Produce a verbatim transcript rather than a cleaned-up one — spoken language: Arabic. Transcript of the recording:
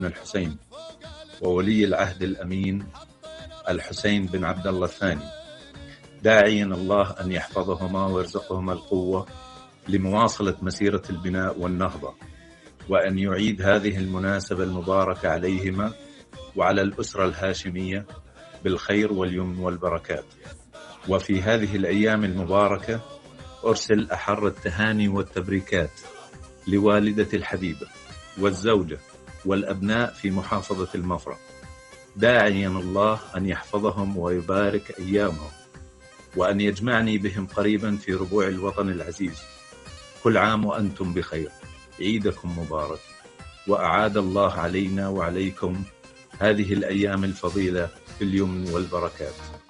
بن الحسين، وولي العهد الأمين الحسين بن عبد الله الثاني، داعيا الله أن يحفظهما ويرزقهما القوة لمواصلة مسيرة البناء والنهضة، وأن يعيد هذه المناسبة المباركة عليهما وعلى الأسرة الهاشمية بالخير واليمن والبركات. وفي هذه الأيام المباركة أرسل أحر التهاني والتبريكات لوالدة الحبيبة والزوجة والأبناء في محافظة المفرق، داعيا الله أن يحفظهم ويبارك أيامهم، وأن يجمعني بهم قريبا في ربوع الوطن العزيز. كل عام وأنتم بخير، عيدكم مبارك، وأعاد الله علينا وعليكم هذه الأيام الفضيلة باليمن والبركات.